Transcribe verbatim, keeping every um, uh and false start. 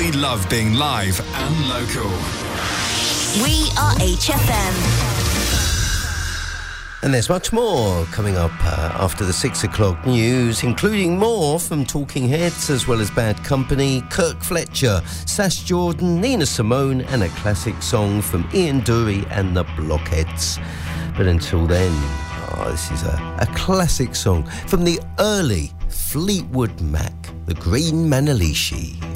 We love being live and local. We are H F M. And there's much more coming up uh, after the six o'clock news, including more from Talking Heads as well as Bad Company, Kirk Fletcher, Sash Jordan, Nina Simone, and a classic song from Ian Dury and the Blockheads. But until then, oh, this is a, a classic song from the early Fleetwood Mac, the Green Manalishi.